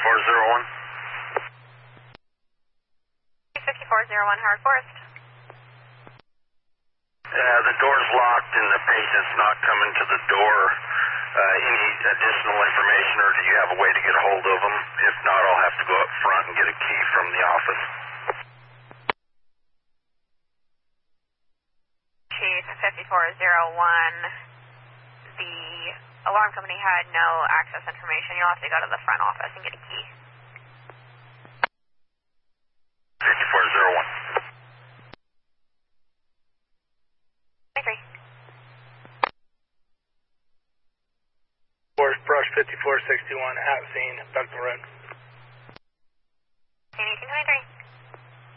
5401. 5401 Howard Forest. The door's locked and the patient's not coming to the door. Any additional information, or do you have a way to get a hold of them? If not, I'll have to go up front and get a key from the office. Chief 5401, the alarm company had no access information. You'll have to go to the front office and get a key. 5401. 23. Forest Brush 5461 at scene, Buckner Road. 1823.